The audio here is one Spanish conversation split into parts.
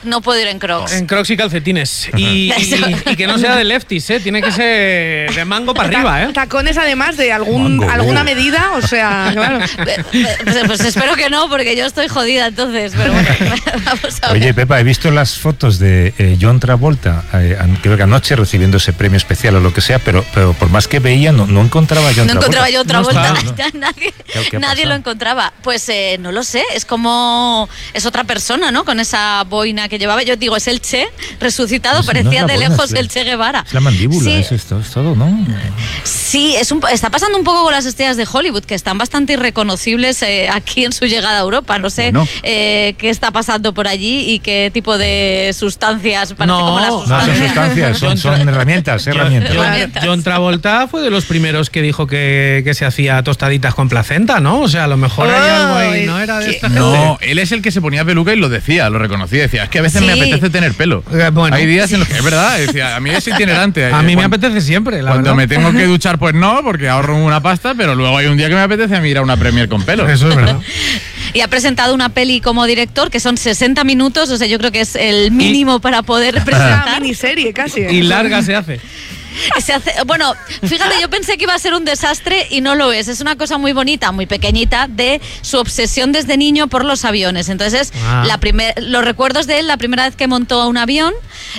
no puedo ir en Crocs. En Crocs y calcetines. Y que no sea de lefties, tiene que ser de mango para arriba, Tacones además de alguna medida, o sea, claro. Pues espero que no, porque yo estoy jodida entonces, pero bueno, vamos a ver. Oye, Pepa, he visto las fotos de John Travolta, creo que anoche recibiendo ese premio especial o lo que sea, pero por más que veía, no encontraba a John Travolta. No encontraba John Travolta, No. nadie lo encontraba. Pues no lo sé, es otra persona, ¿no? Con esa boina que llevaba. Yo digo, es el Che resucitado, parecía de lejos el Che Guevara. Es la mandíbula, sí. Es todo, ¿no? Sí, está pasando un poco con las estrellas de Hollywood, que están bastante irreconocibles aquí en su llegada a Europa. No sé qué está pasando por allí y qué tipo de sustancias. No son sustancias, son herramientas. John Travolta fue de los primeros que dijo que se hacía tostaditas con placenta, ¿no? O sea, a lo mejor hay algo ahí, ¿no? Era de esta gente. No, él es el que se ponía peluca y lo decía, lo reconocía. Decía, es que a veces me apetece tener pelo. Bueno, hay días en los que es verdad, decía, a mí es itinerante. A mí me apetece siempre, la cuando verdad. me tengo que duchar, pues no, porque ahorro una pasta, pero luego hay un día que me apetece a mí ir a una premier con pelo. Eso es verdad. Y ha presentado una peli como director que son 60 minutos, o sea, yo creo que es el mínimo para poder presentar. Una miniserie casi. Y larga se hace. Bueno, fíjate, yo pensé que iba a ser un desastre y no lo es. Es una cosa muy bonita, muy pequeñita, de su obsesión desde niño por los aviones. Entonces, los recuerdos de él, la primera vez que montó a un avión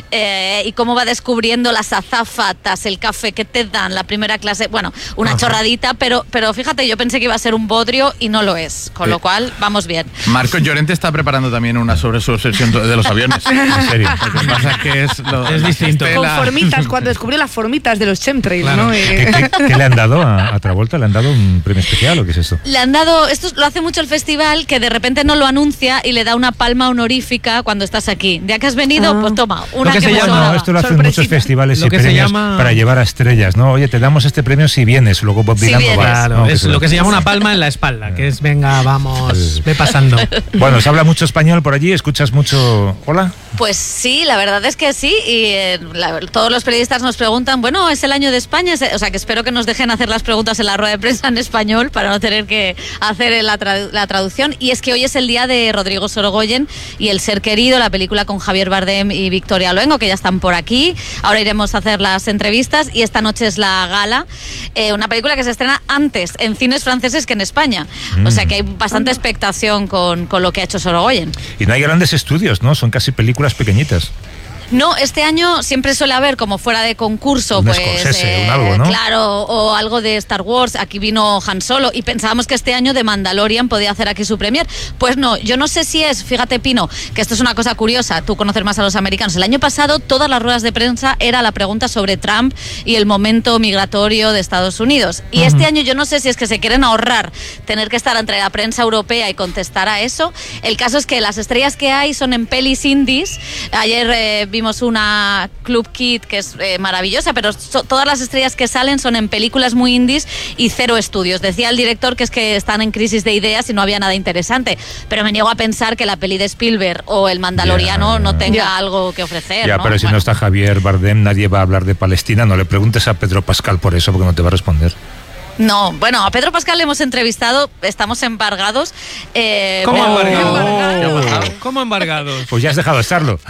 y cómo va descubriendo las azafatas, el café que te dan, la primera clase. Bueno, una chorradita, pero fíjate, yo pensé que iba a ser un bodrio y no lo es. Con lo cual, vamos bien. Marco Llorente está preparando también una sobre su obsesión de los aviones. En serio. Lo que pasa es que es distinto. Con formitas, cuando descubrió las formitas de los chemtrails, claro. ¿no? ¿Qué le han dado a Travolta? ¿Le han dado un premio especial o qué es esto? Le han dado, esto lo hace mucho el festival, que de repente no lo anuncia y le da una palma honorífica cuando estás aquí. Ya que has venido, pues toma, una que me sobraba. Esto lo hacen muchos festivales y premios para llevar a estrellas, ¿no? Oye, te damos este premio si vienes, luego Bob Dylan no vas. Claro, no, es lo que se llama una palma en la espalda, que es, venga, vamos, ve pasando. Bueno, ¿se habla mucho español por allí? ¿Escuchas mucho? ¿Hola? Pues sí, la verdad es que sí, y todos los periodistas nos preguntan, bueno, es el año de España, o sea que espero que nos dejen hacer las preguntas en la rueda de prensa en español para no tener que hacer la traducción. Y es que hoy es el día de Rodrigo Sorogoyen y El ser querido, la película con Javier Bardem y Victoria Luengo, que ya están por aquí. Ahora iremos a hacer las entrevistas y esta noche es la gala. Una película que se estrena antes en cines franceses que en España. O sea que hay bastante expectación con lo que ha hecho Sorogoyen. Y no hay grandes estudios, ¿no? Son casi películas pequeñitas. No, este año siempre suele haber como fuera de concurso, un Scorsese, un algo, ¿no? Claro, o algo de Star Wars. Aquí vino Han Solo y pensábamos que este año de Mandalorian podía hacer aquí su premier. Pues no, yo no sé si es, fíjate Pino, que esto es una cosa curiosa, tú conoces más a los americanos. El año pasado todas las ruedas de prensa era la pregunta sobre Trump y el momento migratorio de Estados Unidos. Y este año yo no sé si es que se quieren ahorrar tener que estar entre la prensa europea y contestar a eso. El caso es que las estrellas que hay son en pelis indies. Ayer vimos una Club Kid que es maravillosa, pero todas las estrellas que salen son en películas muy indies y cero estudios. Decía el director que es que están en crisis de ideas y no había nada interesante, pero me niego a pensar que la peli de Spielberg o El Mandaloriano no tenga algo que ofrecer. Ya, ¿no? Pero si no está Javier Bardem, nadie va a hablar de Palestina. No le preguntes a Pedro Pascal por eso, porque no te va a responder. No, bueno, a Pedro Pascal le hemos entrevistado, estamos embargados. ¿Cómo embargados? ¿Cómo embargados? Pues ya has dejado de estarlo.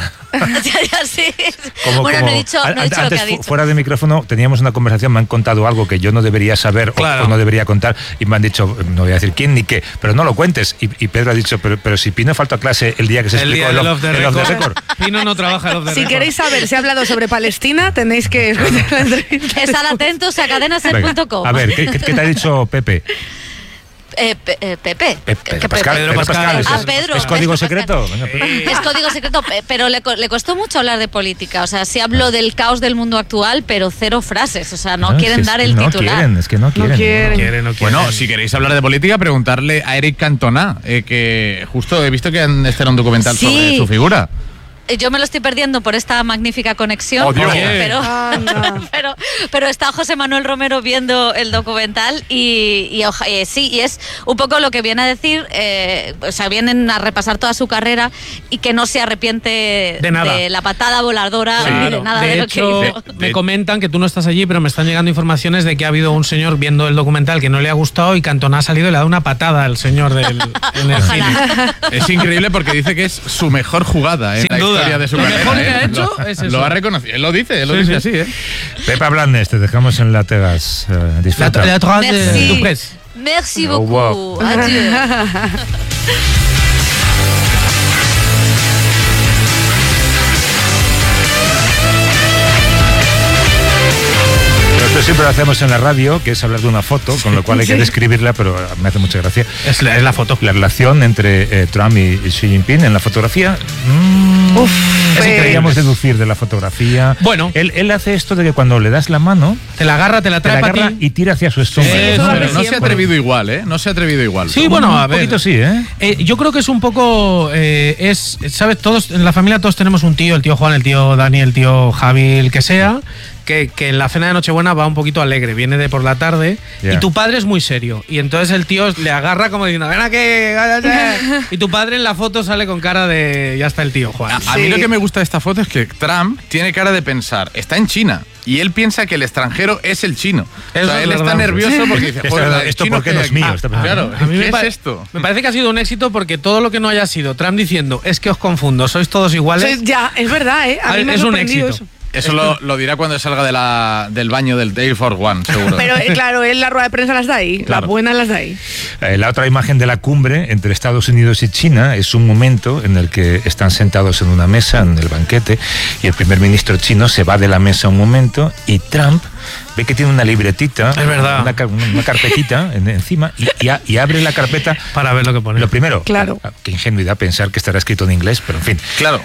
ya sí. Bueno, no he dicho antes, lo que ha dicho. Fuera de micrófono teníamos una conversación, me han contado algo que yo no debería saber o no debería contar y me han dicho, no voy a decir quién ni qué, pero no lo cuentes. Y Pedro ha dicho, pero si Pino faltó a clase el día que se explicó el Off the Record. Pino no trabaja el Off the Record. Si queréis saber si ha hablado sobre Palestina, tenéis que escuchar la entrevista. Estar atentos a cadenaser.com. A ver, ¿qué te ha dicho Pepe? Pepe. Pedro Pascal. ¿Es código secreto? Es código secreto, pero le costó mucho hablar de política. O sea, sí habló del caos del mundo actual, pero cero frases. O sea, no quieren dar el titular. Es que no quieren. Bueno, si queréis hablar de política, preguntarle a Eric Cantona, que justo he visto que han estrenado un documental sobre su figura. Yo me lo estoy perdiendo por esta magnífica conexión, pero está José Manuel Romero viendo el documental y es un poco lo que viene a decir, o sea, vienen a repasar toda su carrera y que no se arrepiente de la patada voladora ni de nada de lo que hizo. Me comentan que tú no estás allí, pero me están llegando informaciones de que ha habido un señor viendo el documental que no le ha gustado y Cantona ha salido y le ha dado una patada al señor en el cine. Es increíble porque dice que es su mejor jugada. Sin duda. historia de su carrera. Lo mejor que ha hecho es eso. Lo ha reconocido. Él lo dice así, ¿eh? Pepa Blanes, te dejamos en la Tegas. Disfruta. La droite Merci. du presse. Merci Au beaucoup. revoir. Adieu. Nosotros siempre lo hacemos en la radio, que es hablar de una foto, con lo cual hay que describirla, pero me hace mucha gracia. Es la foto. La relación entre Trump y Xi Jinping en la fotografía. Queríamos deducir de la fotografía. Bueno. Él hace esto de que cuando le das la mano, te la agarra, te la trae para ti y tira hacia su estómago. Pero no se ha atrevido igual, ¿eh? No se ha atrevido igual. Sí, bueno, a ver. Un poquito sí, ¿eh? Yo creo que es un poco. ¿Sabes? Todos en la familia todos tenemos un tío, el tío Juan, el tío Dani, el tío Javi, el que sea. Que en la cena de Nochebuena va un poquito alegre, viene de por la tarde, y tu padre es muy serio. Y entonces el tío le agarra como diciendo, ven aquí, cállate. Y tu padre en la foto sale con cara de, ya está el tío Juan. A mí lo que me gusta de esta foto es que Trump tiene cara de pensar, está en China. Y él piensa que el extranjero es el chino. O sea, él está nervioso porque dice, joder, esto porque no es mío. Claro, a mí ¿qué es esto? Me parece que ha sido un éxito porque todo lo que no haya sido Trump diciendo, es que os confundo, sois todos iguales. Ya, es verdad, ¿eh? A mí me ha es un sorprendido éxito. eso. Eso lo dirá cuando salga del baño del Air Force One, seguro. Pero claro, él la rueda de prensa las da ahí, Claro. las buenas las da ahí. La otra imagen de la cumbre entre Estados Unidos y China es un momento en el que están sentados en una mesa, en el banquete, y el primer ministro chino se va de la mesa un momento y Trump ve que tiene una libretita, es verdad, una carpetita encima y abre la carpeta para ver lo que pone. Lo primero, claro. Qué ingenuidad pensar que estará escrito en inglés, pero en fin. Claro.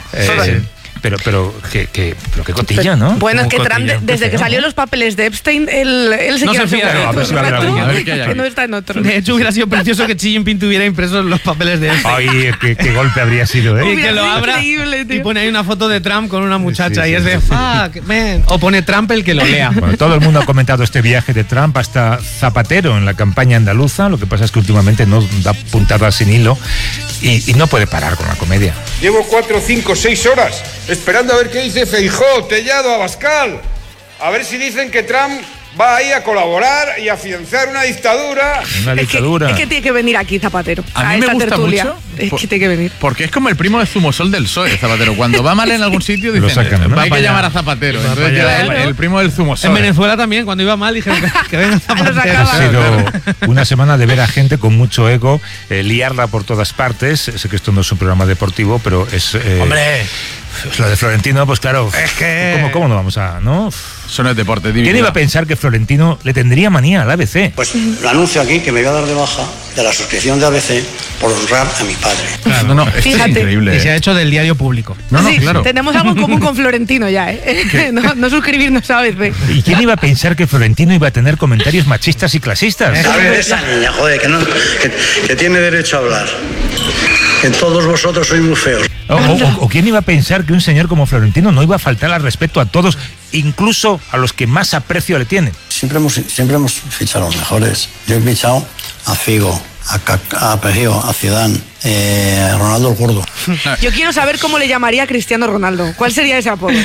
Pero qué cotilla, ¿no? Bueno, es que Cotilla, Trump, desde que salió los papeles de Epstein, él se No quiere se fía, asegurar a ver si va a haber alguna, a ver qué hay aquí. que no está en otro. De hecho, hubiera sido precioso que Xi Jinping tuviera impresos los papeles de este. Ay, qué golpe habría sido, ¿eh? Y que lo abra Increíble, tío. y pone ahí una foto de Trump con una muchacha Sí, y es de fuck, man. O pone Trump el que lo lea. Bueno, todo el mundo ha comentado este viaje de Trump hasta Zapatero en la campaña andaluza. Lo que pasa es que últimamente no da puntadas sin hilo y no puede parar con la comedia. Llevo 4, 5, 6 horas esperando a ver qué dice Feijóo, Tellado, Abascal. A ver si dicen que Trump va ahí a colaborar y a financiar una dictadura. Una dictadura. Es que tiene que venir aquí Zapatero. A mí me esta gusta tertulia. mucho. Es que tiene que venir. Porque es como el primo de Zumosol del PSOE, Zapatero. Cuando va mal en algún sitio, Lo dicen, sacan, ¿no? hay Va que para llamar allá. a Zapatero. Va Entonces para llega allá. el primo del Zumosol. En Venezuela también, cuando iba mal, dijeron que venga Zapatero. Ha sido una semana de ver a gente con mucho ego liarla por todas partes. Sé que esto no es un programa deportivo, pero es... Hombre, lo de Florentino, pues claro, es que... ¿Cómo no vamos a...? ¿no? Eso no es deporte, divino. ¿Quién iba a pensar que Florentino le tendría manía al ABC? Pues lo anuncio aquí que me voy a dar de baja de la suscripción de ABC por honrar a mi padre. Claro, no, esto es Fíjate. increíble. Y se ha hecho del diario público. No, Sí, claro. tenemos algo en común con Florentino ya, ¿eh? No suscribirnos a ABC. ¿Y quién iba a pensar que Florentino iba a tener comentarios machistas y clasistas? A ver, esa niña, joder, que tiene derecho a hablar. Que todos vosotros sois muy feos. ¿O quién iba a pensar que un señor como Florentino no iba a faltar al respeto a todos, incluso a los que más aprecio le tienen? Siempre hemos fichado a los mejores. Yo he fichado a Figo, a Pejío, a Zidane, a Ronaldo el Gordo. Yo quiero saber cómo le llamaría a Cristiano Ronaldo. ¿Cuál sería ese apodo?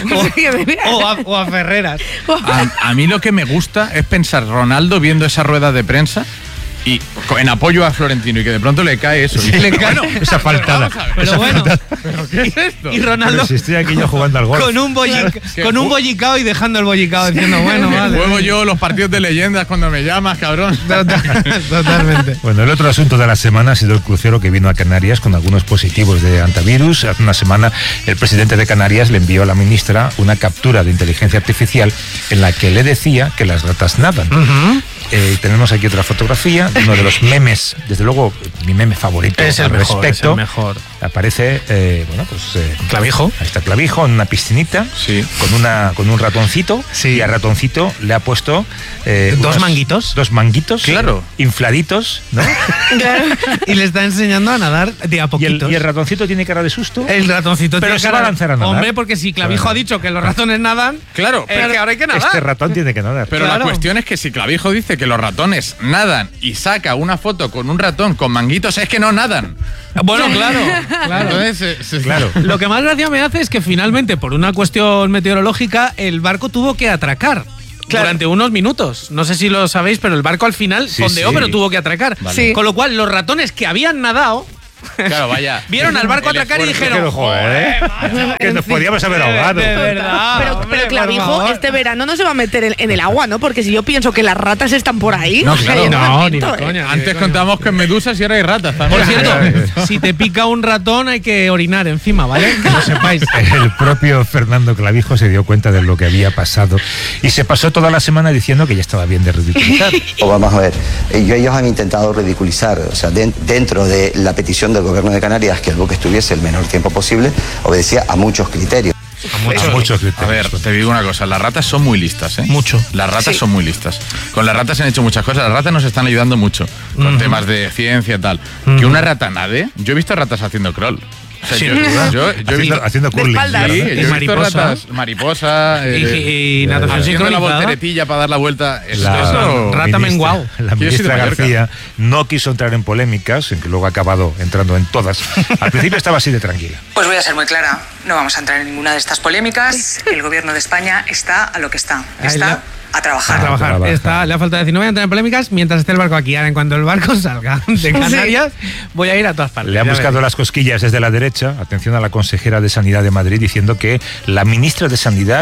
O a Ferreras. A mí lo que me gusta es pensar Ronaldo viendo esa rueda de prensa y en apoyo a Florentino y que de pronto le cae eso. Y le cae esa faltada. Pero bueno, ¿Pero qué es esto? y Ronaldo Pero si estoy aquí yo jugando al golf. con un bollicao y dejando el bollicao diciendo, bueno, vale. Juego yo los partidos de leyendas cuando me llamas, cabrón. Totalmente. Bueno, el otro asunto de la semana ha sido el crucero que vino a Canarias con algunos positivos de antivirus. Hace una semana el presidente de Canarias le envió a la ministra una captura de inteligencia artificial en la que le decía que las ratas nadan. Tenemos aquí otra fotografía de uno de los memes, desde luego mi meme favorito Es el al mejor, respecto. es el mejor. Aparece, Clavijo. Ahí está Clavijo en una piscinita Sí. con un ratoncito Sí. y al ratoncito le ha puesto Dos manguitos. Dos manguitos, Claro. infladitos, ¿no? Y le está enseñando a nadar de a y, el, poquitos. y el ratoncito tiene cara de susto. El ratoncito Pero tiene se cara va a de- lanzar a nadar. Hombre, porque si Clavijo ha dicho que los ratones nadan, Claro, es que ahora hay que nadar. Este ratón tiene que nadar. Pero Claro. la cuestión es que si Clavijo dice que los ratones nadan y saca una foto con un ratón con manguitos, es que no nadan. Bueno, claro. Entonces, Claro. Lo que más gracia me hace es que finalmente, por una cuestión meteorológica, el barco tuvo que atracar. Durante unos minutos. No sé si lo sabéis, pero el barco al final Sí, fondeó, sí. pero tuvo que atracar. Vale. Sí. Con lo cual, los ratones que habían nadado Claro, vaya. Vieron al barco atracar y dijeron, joder, que nos podíamos haber ahogado. De verdad. Pero Clavijo, este verano no se va a meter en el agua, ¿no? Porque si yo pienso que las ratas están por ahí. No, claro. No, ni de coña. Antes contábamos que en medusas y ahora hay ratas también. Por cierto, si te pica un ratón hay que orinar encima, ¿vale? Que lo sepáis. El propio Fernando Clavijo se dio cuenta de lo que había pasado y se pasó toda la semana diciendo que ya estaba bien de ridiculizar. Vamos a ver, ellos han intentado ridiculizar, o sea, dentro de la petición del gobierno de Canarias que el buque estuviese el menor tiempo posible, obedecía a muchos criterios. A muchos criterios. A ver, te digo una cosa, las ratas son muy listas, ¿eh? Mucho. Las ratas son muy listas. Con las ratas se han hecho muchas cosas, las ratas nos están ayudando mucho con temas de ciencia y tal. Que una rata nade, yo he visto ratas haciendo crawl. O sea, Sí, yo he visto haciendo curling. espaldas. Sí, Y yo he visto mariposa. ratas, mariposa, Y natación haciendo la sincronizada. volteretilla para dar la vuelta. Rata menguao. La Yo soy de ministra Mallorca. García no quiso entrar en polémicas, en que luego ha acabado entrando en todas. Al principio estaba así de tranquila. Pues voy a ser muy clara, no vamos a entrar en ninguna de estas polémicas. El gobierno de España está a lo que está, está a trabajar. A trabajar. trabajar. Le ha falta decir, no voy a entrar en polémicas mientras esté el barco aquí. Ahora, en cuanto el barco salga de Canarias, voy a ir a todas partes. Le han Ya buscado veréis. las cosquillas desde la derecha, atención a la consejera de Sanidad de Madrid, diciendo que la ministra de Sanidad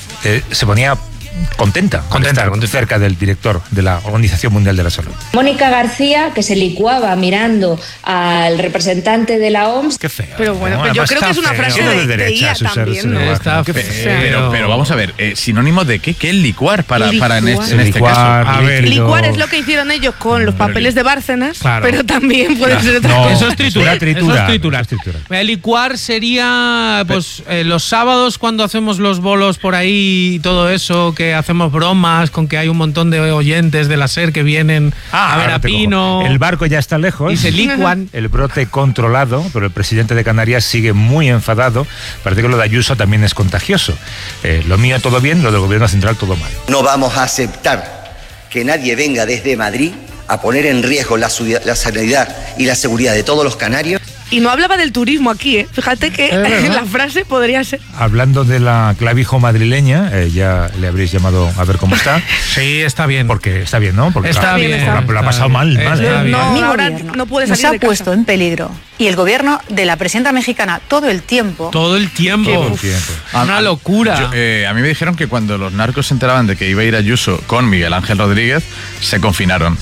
se ponía contenta Contenta. cerca del director de la Organización Mundial de la Salud. Mónica García, que se licuaba mirando al representante de la OMS. Qué feo. Pero bueno, ¿no? pues yo Además creo que es está una feo. frase Siendo de derecha, IA su ser- también, su ¿no? lenguaje. Está Qué feo. Pero vamos a ver, sinónimo de qué es licuar para en este Licuar, caso. A ver, líquido. Licuar es lo que hicieron ellos con los papeles de Bárcenas, Claro. pero también puede ser otra No, cosa. Eso es triturar. Eso es triturar. Eso es triturar. Eso es triturar. Mira, licuar sería pues los sábados cuando hacemos los bolos por ahí y todo eso, que hacemos bromas con que hay un montón de oyentes de la SER que vienen a ver ahora a te cojo. Pino. El barco ya está lejos. Y se licuan. El brote controlado, pero el presidente de Canarias sigue muy enfadado. Parece que lo de Ayuso también es contagioso. Lo mío todo bien, lo del gobierno central todo mal. No vamos a aceptar que nadie venga desde Madrid a poner en riesgo la sanidad y la seguridad de todos los canarios. Y no hablaba del turismo aquí, ¿eh? Fíjate que la frase podría ser. Hablando de la Clavijo madrileña, ya le habréis llamado a ver cómo está. Sí, está bien. Porque está bien, ¿no? Porque Está bien. lo ha pasado mal, mal. Está bien. No, Mi ahora gobierno no puede nos salir ha de casa. puesto en peligro y el gobierno de la presidenta mexicana todo el tiempo. Todo el tiempo. Todo el tiempo. Una locura. A mí me dijeron que cuando los narcos se enteraban de que iba a ir Ayuso con Miguel Ángel Rodríguez, se confinaron.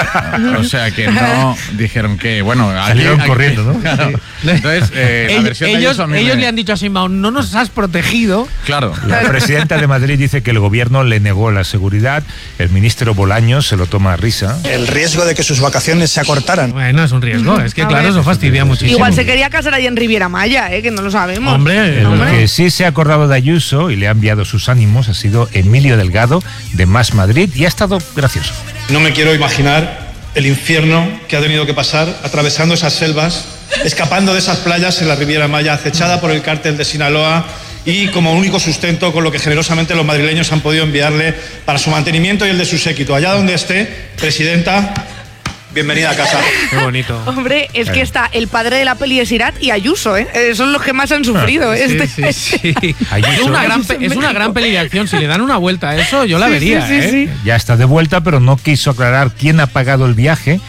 O sea que no dijeron que, bueno, Salieron corriendo, ¿no? Claro. Entonces, la versión de Ayuso a mí ellos me- le han dicho a Simón, no nos has protegido. Claro. La presidenta de Madrid dice que el gobierno le negó la seguridad. El ministro Bolaños se lo toma a risa. El riesgo de que sus vacaciones se acortaran. Bueno, es un riesgo. Es que, A claro, ver. eso fastidia muchísimo. Igual se quería casar ahí en Riviera Maya, que no lo sabemos. Hombre, El Hombre. que sí se ha acordado de Ayuso y le ha enviado sus ánimos ha sido Emilio Delgado, de Más Madrid, y ha estado gracioso. No me quiero imaginar el infierno que ha tenido que pasar atravesando esas selvas, escapando de esas playas en la Riviera Maya, acechada por el cártel de Sinaloa y como único sustento con lo que generosamente los madrileños han podido enviarle para su mantenimiento y el de su séquito. Allá donde esté, presidenta, bienvenida a casa. Qué bonito. Hombre, es que está el padre de la peli es Irat y Ayuso, ¿eh? Son los que más han sufrido. Sí, sí. Ayuso. Es una gran peli de acción. Si le dan una vuelta a eso, yo la Sí, vería. sí, sí, sí. Ya está de vuelta, pero no quiso aclarar quién ha pagado el viaje.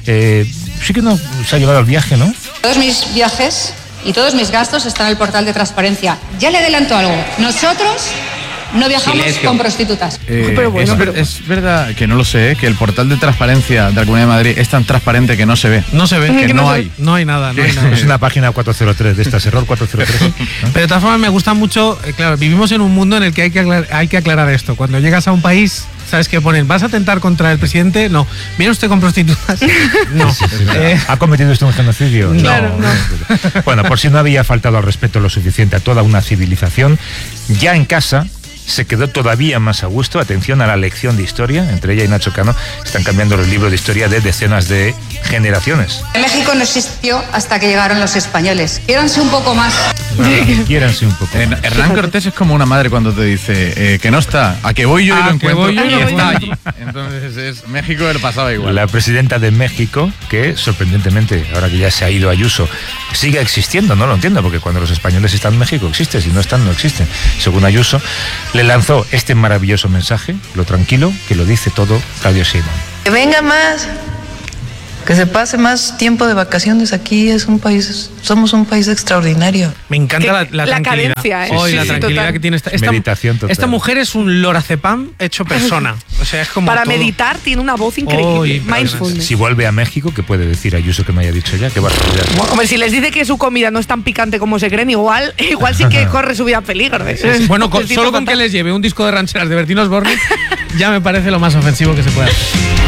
Sí que no se ha llevado el viaje, ¿no? Todos mis viajes y todos mis gastos están en el portal de transparencia. Ya le adelanto algo. Nosotros no viajamos con prostitutas. Pero bueno, es verdad que no lo sé, que el portal de transparencia de la Comunidad de Madrid es tan transparente que no se ve. No se ve. Que no hay. No hay nada. No hay nada. Es una página 403 de estas, error 403. ¿no? Pero de todas formas me gusta mucho, claro, vivimos en un mundo en el que hay que aclarar esto. Cuando llegas a un país, ¿sabes qué ponen? ¿Vas a atentar contra el presidente? No. ¿Viene usted con prostitutas? No. ¿Ha cometido usted un genocidio? Claro, Bueno, por si no había faltado al respeto lo suficiente a toda una civilización, ya en casa se quedó todavía más a gusto. Atención a la lección de historia. Entre ella y Nacho Cano están cambiando los libros de historia de decenas de generaciones. México no existió hasta que llegaron los españoles. Quiéranse un poco más. Quiéranse un poco. Hernán Cortés es como una madre cuando te dice que no está, a que voy yo y lo que encuentro voy yo y y lo está allí. encuentro. Entonces es México le pasaba igual. La presidenta de México, que sorprendentemente, ahora que ya se ha ido Ayuso, sigue existiendo, no lo entiendo, porque cuando los españoles están en México existe, si no están, no existen. Según Ayuso, le lanzó este maravilloso mensaje, lo tranquilo que lo dice todo Claudio Sheinbaum. Que venga más Que se pase más tiempo de vacaciones aquí, somos un país extraordinario. Me encanta la tranquilidad. Cadencia, la tranquilidad que tiene meditación total. Esta mujer es un lorazepam hecho persona. O sea, es como para todo. meditar tiene una voz increíble. Mindfulness. Si vuelve a México, ¿qué puede decir Ayuso que me haya dicho ya? Qué barbaridad. Hombre, si les dice que su comida no es tan picante como se creen, igual sí que corre su vida en peligro. Bueno, solo con que les lleve un disco de rancheras de Bertín Osborne ya me parece lo más ofensivo que se puede hacer.